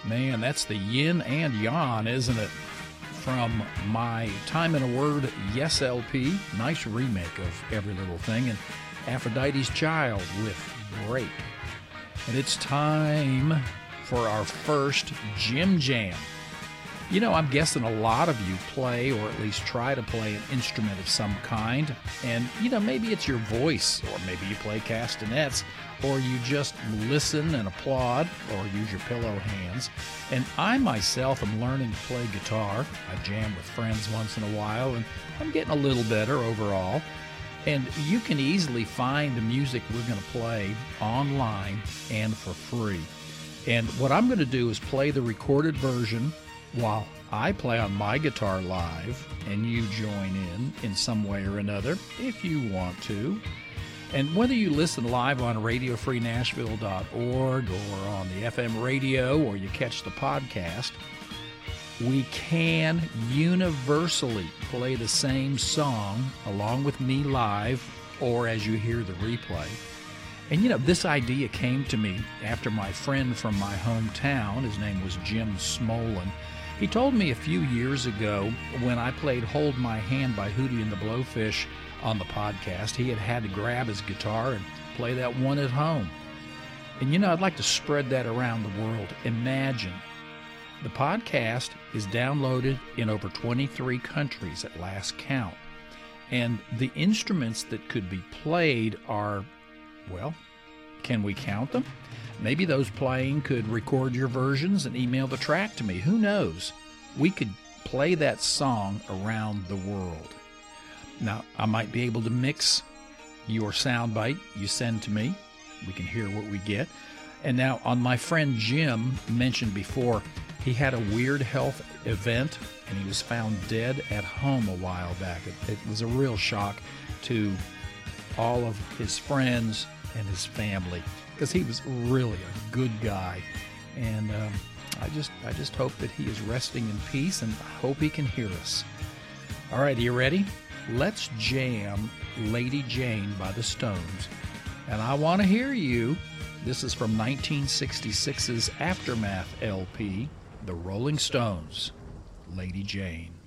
Man, that's the yin and yang, isn't it? From my Time in a Word Yes LP, nice remake of Every Little Thing, and Aphrodite's Child with Break. And it's time for our first Jim Jam. You know, I'm guessing a lot of you play, or at least try to play, an instrument of some kind. And, you know, maybe it's your voice, or maybe you play castanets, or you just listen and applaud, or use your pillow hands. And I myself am learning to play guitar. I jam with friends once in a while, and I'm getting a little better overall. And you can easily find the music we're going to play online and for free. And what I'm going to do is play the recorded version while I play on my guitar live, and you join in some way or another if you want to. And whether you listen live on radiofreenashville.org or on the FM radio, or you catch the podcast, we can universally play the same song along with me live or as you hear the replay. And you know, this idea came to me after my friend from my hometown, his name was Jim Smolin. He told me a few years ago when I played Hold My Hand by Hootie and the Blowfish on the podcast, he had to grab his guitar and play that one at home. And you know, I'd like to spread that around the world. Imagine. The podcast is downloaded in over 23 countries at last count. And the instruments that could be played are, well, can we count them? Maybe those playing could record your versions and email the track to me. Who knows? We could play that song around the world. Now, I might be able to mix your soundbite you send to me. We can hear what we get. And now, on my friend Jim mentioned before, he had a weird health event, and he was found dead at home a while back. It was a real shock to all of his friends and his family, because he was really a good guy. And I just hope that he is resting in peace, and I hope he can hear us. All right, are you ready? Let's jam Lady Jane by the Stones. And I want to hear you. This is from 1966's Aftermath LP, The Rolling Stones, Lady Jane.